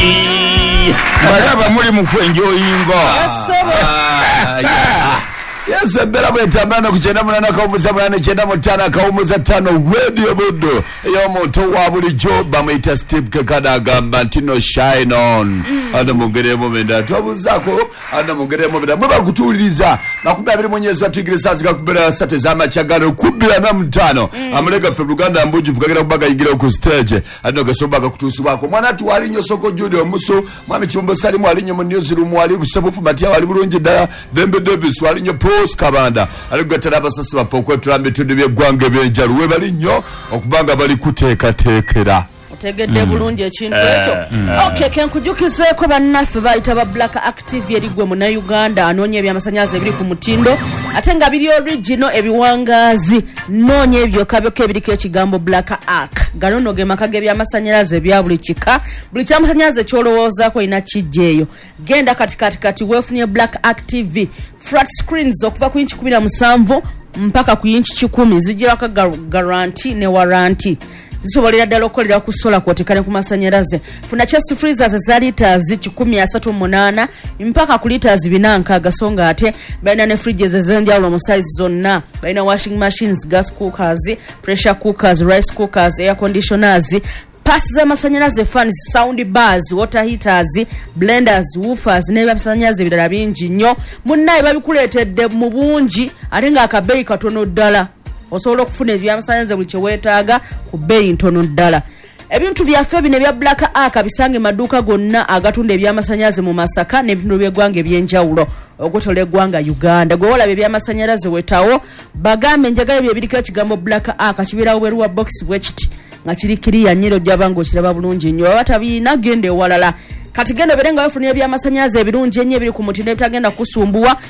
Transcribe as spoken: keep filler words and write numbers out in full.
Maraba muri mukwenjoyinga. Yes, bera bwetamana kuchenda munana kaumuza munana chenda mutana kaumuza tano radio buddo yo moto wa bulijo bamuyita Steve Kekada agamba ntino shine on mm. Ana mugeremo benda twabuzako ana mugeremo benda muba kutuliriza makumi abiri mwenyezi atigirisa zika kubera sate zama chagalo kubira na mutano mm. Amulega fe Uganda mbuji vugagira kubaga yigira ku stage ano gasoba kutusu bako mwana tu wali nyo soko jude omuso mwana chimbo sali mwali nyo mu newsroom wali busabufu matia wali bulungi dala Dembe Davis wali nyo Post Kabanda aligatara abasasi bafokwe turambe tundi byegwange byenjaru we bali nnyo okubanga bali kuteeka teekera otegedde bulungi ekintu ekyo okay kenkujukize ko bannafe bayita ba Black Active erigwe mu Uganda anonye ebyamasanyalaze ebiri ku mutindo ate nga biri original ebiwangazi nonye ebyo kabyoke ebiriko ekigambo Black Arc ganono ge makaga ebyamasanyalaze ebya buli kika buli kyamasanyalaze kyolowoozaako ina kijjeeyo genda katikati kati weefunye Black Active flat screens okuva ku inchi kumi na musanvu mpaka ku inchi kikumi zijirako guarantee ne warranty zisobolera ddala okukolera ku solar kwotekane ku masanyalaze funa chest freezers za liters kikumi asatu mu munaana mpaka ku liters binanka gasonga ate baina ne fridges ezenjawulo mu size zonna baina washing machines gas cookers pressure cookers rice cookers air conditioners pasi za masanyalaze fans sound bars water heaters blenders woofers ne basanyalaze bidala bingi nnyo munnaye babikuleetedde mu bungi ate nga akabeeyi katono ddala osobola okufuna ebyamasanyalaze buli kyeweetaaga ku bbeeyi ntono ddala ebintu byaffe bino ebya Black Arc bisange maduuka gonna agatunda ebyamasanyalaze mu Masaka n'ebintu by'eggwanga eby'enjawulo okutola eggwanga Uganda gwe olaba ebyamasanyalaze wetawo bagambe njagala bye biriko ekigambo Black Arc kibeerawo bweru wa box bwekiti nga kiri kiriya nyiro gy'abango kiraba bulungi nnyo baba tabiina gende ewalala kati genda berenga wefunira ebyamasanyalaze ebirungi ennyo ebiri ku mutindo ebitagenda kusumbuwa